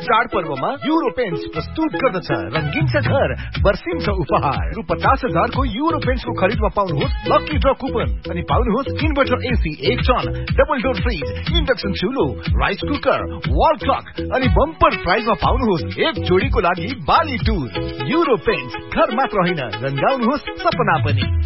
चाडपर्वमा euro paints प्रस्तुत गर्दछ रंगीन छ घर वर्षिन्छ उपहार रु 50,000 को युरो पेन्ट्स को खरिदमा पाउनुहोस् लकी ड्र कुपन अनि पाउनुहोस् inverter AC 1 ton double door fridge induction चुलो rice cooker wall clock अनि बम्पर प्राइजमा पाउनुहोस् एक जोडीको लागि बाली टुर युरो पेन्ट्स घर मात्र होइन रंगाउनुहोस् सपना पनि